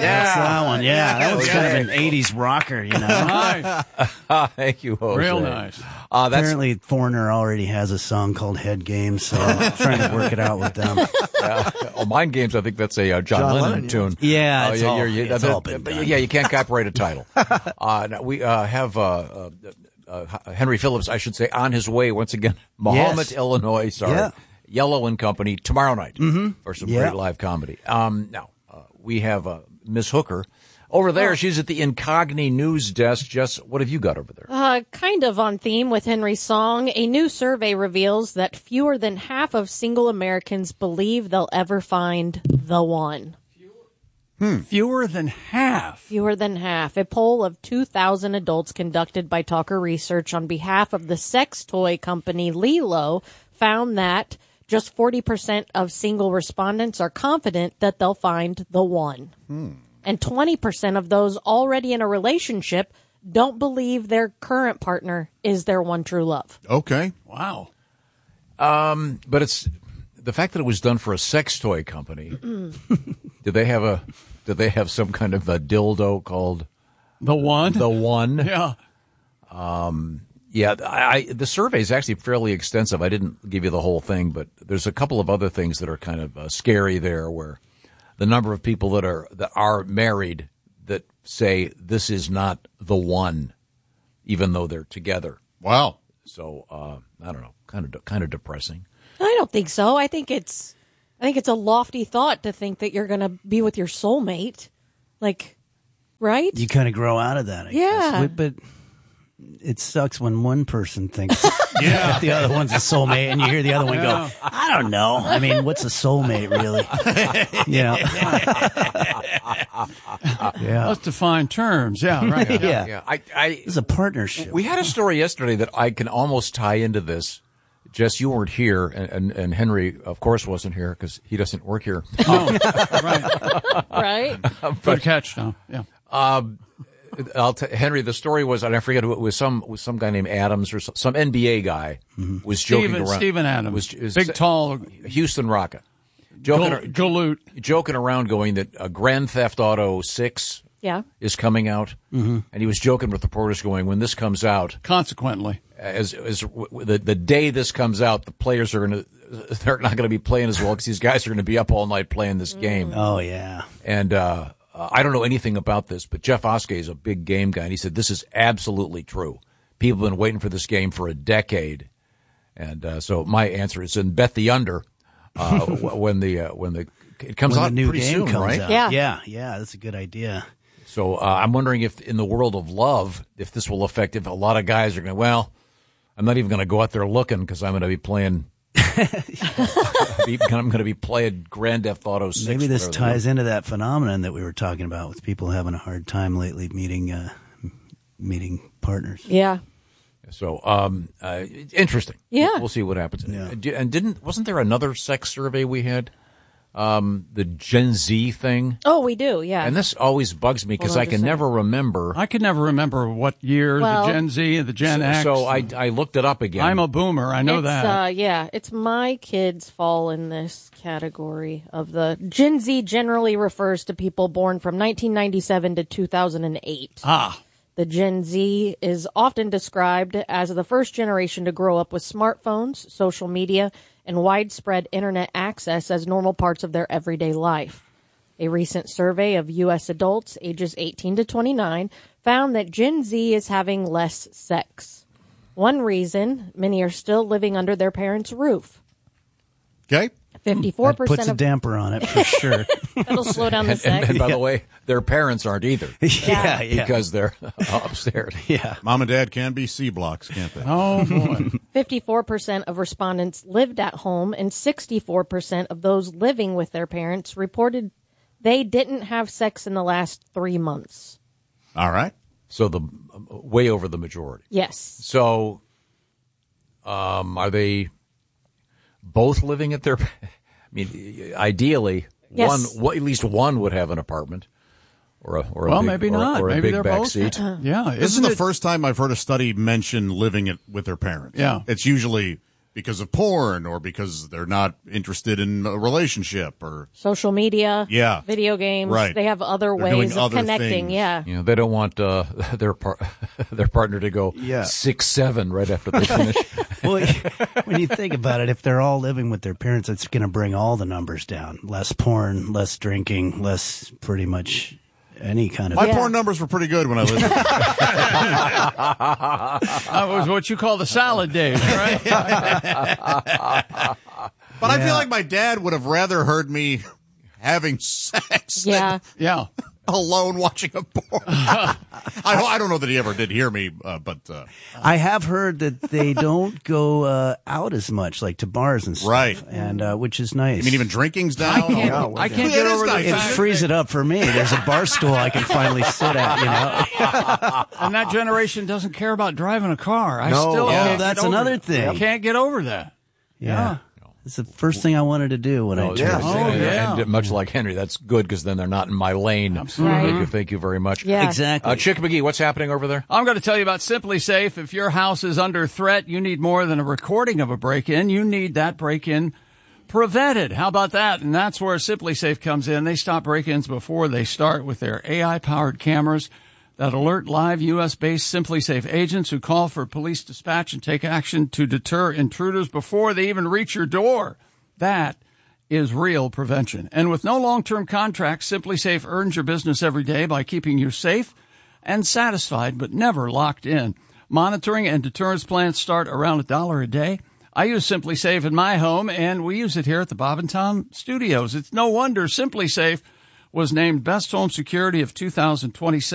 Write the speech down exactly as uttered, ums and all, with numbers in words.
That's that one. Yeah, that was Okay. kind of an eighties rocker, you know. Nice. Thank you, Jose. Real nice. Uh, that's, Apparently, Foreigner already has a song called Head Games, so I'm trying to work it out with them. uh, oh, Mind Games, I think that's a uh, John, John Lennon, Lennon, yeah. tune. Yeah, Uh, it's yeah, all- you're- it's that- all been but done. Yeah, you can't copyright a title. uh, no, we uh, have uh, uh, uh, Henry Phillips, I should say, on his way once again. Mahomet, Yes. Illinois, sorry. Yeah. Yellow and Company tomorrow night for some Yeah. great live comedy. Um, now, uh, we have uh, Miss Hooker. Over there, she's at the Incogni News Desk. Jess, what have you got over there? Uh, kind of on theme with Henry's song, a new survey reveals that fewer than half of single Americans believe they'll ever find the one. Fewer than half. Fewer than half. A poll of two thousand adults conducted by Talker Research on behalf of the sex toy company Lilo found that just forty percent of single respondents are confident that they'll find the one. And twenty percent of those already in a relationship don't believe their current partner is their one true love. Okay. Wow. But it's the fact that it was done for a sex toy company. Did they have a? Did they have some kind of a dildo called The one? the One? Yeah. Yeah, I, I, the survey is actually fairly extensive. I didn't give you the whole thing, but there's a couple of other things that are kind of uh, scary there, where the number of people that are that are married that say this is not the one, even though they're together. Wow. So uh, I don't know, kind of kind of depressing. I don't think so. I think it's I think it's a lofty thought to think that you're going to be with your soulmate. Like, right? You kind of grow out of that, I Yeah. guess. But, but it sucks when one person thinks that the other one's a soulmate, and you hear the other one go, I don't know. I mean, what's a soulmate, really? you know? yeah. Let's define terms. Yeah, right. Yeah. Yeah, I, I It's a partnership. we had a story yesterday that I can almost tie into this. Jess, you weren't here, and, and, and Henry, of course, wasn't here because he doesn't work here. Oh, right. Right? Good catch, Tom. Yeah. I'll t- Henry, the story was, and I forget who it was, some was some guy named Adams or some, some N B A guy was joking Steven, around. Steven Adams. Was, is- Big, tall, Houston Rocket. Joking, gal- galoot. joking around, going that uh, Grand Theft Auto six Yeah. is coming out, mm-hmm. and he was joking with reporters, going, "When this comes out, Consequently. as as w- the the day this comes out, the players are going to they're not going to be playing as well because these guys are going to be up all night playing this game." Oh, yeah. And uh, uh, I don't know anything about this, but Jeff Oskey is a big game guy, and he said this is absolutely true. People have been waiting for this game for a decade, and uh, so my answer is, and bet the under uh, w- when the uh, when the it comes When out the new pretty game soon, comes right? out. Yeah. Yeah, yeah, that's a good idea. So uh, I'm wondering if in the world of love, if this will affect, if a lot of guys are going, well, I'm not even going to go out there looking because I'm going to be playing. I'm going to be playing Grand Theft Auto six. Maybe this whatever. ties into that phenomenon that we were talking about with people having a hard time lately meeting uh, meeting partners. Yeah. So, um, uh, interesting. Yeah. We'll see what happens. Yeah. And di- and didn't, wasn't there another sex survey we had? Um, the Gen Z thing? Oh, we do. Yeah. And this always bugs me because Hold on I just a can second. never remember. I could never remember what year Well- the Gen Z and the Gen so, X. so I, I looked it up again. I'm a boomer. I know it's, that. Uh, yeah, it's my kids fall in this category of the Gen Z. Generally refers to people born from nineteen ninety-seven to two thousand eight. ah. The Gen Z is often described as the first generation to grow up with smartphones, social media, and widespread internet access as normal parts of their everyday life. A recent survey of U S adults ages eighteen to twenty-nine found that Gen Z is having less sex. One reason, many are still living under their parents' roof. Okay. fifty-four That percent puts a of damper on it for sure. that'll slow down the and, sex. and by the way, their parents aren't either yeah, yeah. because they're upstairs. yeah. Mom and dad can be C blocks, can't they? Oh, boy. fifty-four percent of respondents lived at home, and sixty-four percent of those living with their parents reported they didn't have sex in the last three months. All right. So the way over the majority. Yes. So, um, are they both living at their? I mean, ideally, Yes. one, one at least one would have an apartment, or a or a Well, big, maybe or, not. or a Maybe big they're back both. seat. Yeah. This is Isn't the it? first time I've heard a study mention living it with their parents. Yeah. It's usually because of porn or because they're not interested in a relationship or social media, yeah, video games. Right. They have other They're ways doing of other connecting. things. Yeah. You know, they don't want uh, their par- their partner to go Yeah. six seven right after they finish. Well, when you think about it, if they're all living with their parents, it's going to bring all the numbers down. Less porn, less drinking, less pretty much any kind of. My Yeah. porn numbers were pretty good when I lived there. That was what you call the salad days, right? But I feel like my dad would have rather heard me having sex Yeah. Yeah. than alone watching a porn. I, I don't know that he ever did hear me, uh, but uh, I have heard that they don't go uh, out as much, like to bars and stuff, Right. And uh, which is nice. I mean, even drinking's down. I can't, yeah, I can't Yeah, get it is over the nice. it fact frees it up for me. There's a bar stool I can finally sit at. You know. and that generation doesn't care about driving a car. I No. still Oh, can't that's get over another it. thing. I can't get over that. Yeah. It's the first thing I wanted to do when I Oh, turned. Oh, and, yeah. and much like Henry, that's good because then they're not in my lane. Absolutely. Thank you, thank you very much. Yeah. Exactly. Uh, Chick McGee, what's happening over there? I'm going to tell you about Simply Safe. If your house is under threat, you need more than a recording of a break-in. You need that break-in prevented. How about that? And that's where Simply Safe comes in. They stop break-ins before they start with their A I-powered cameras that alert live U S-based Simply Safe agents who call for police dispatch and take action to deter intruders before they even reach your door. That is real prevention. And with no long-term contracts, Simply Safe earns your business every day by keeping you safe and satisfied, but never locked in. Monitoring and deterrence plans start around a dollar a day. I use Simply Safe in my home, and we use it here at the Bob and Tom Studios. It's no wonder Simply Safe was named Best Home Security of two thousand twenty-six.